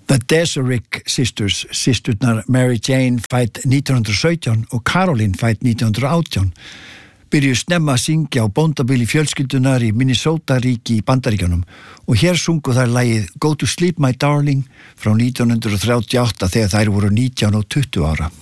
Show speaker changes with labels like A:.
A: The Deserick Sisters, systurnar Mary Jane fædd 1917 og Caroline fædd 1918, byrjuðu snemma að syngja á bóndabýli fjölskyldunar í Minnesota-ríki í Bandaríkjunum og hér sungu þær lagið Go to Sleep My Darling frá 1938 þegar þær voru 19 og 20 ára.